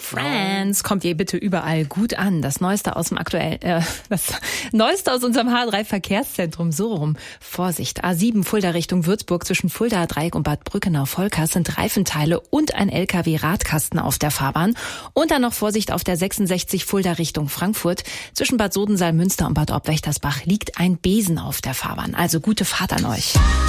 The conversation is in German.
Friends kommt ihr bitte überall gut an. Das Neueste aus unserem H3-Verkehrszentrum, so rum. Vorsicht, A7 Fulda Richtung Würzburg zwischen Fulda Dreieck und Bad Brückenau-Vollkast sind Reifenteile und ein LKW-Radkasten auf der Fahrbahn. Und dann noch Vorsicht auf der 66 Fulda Richtung Frankfurt. Zwischen Bad Sodensaal-Münster und Bad Obwächtersbach liegt ein Besen auf der Fahrbahn. Also gute Fahrt an euch.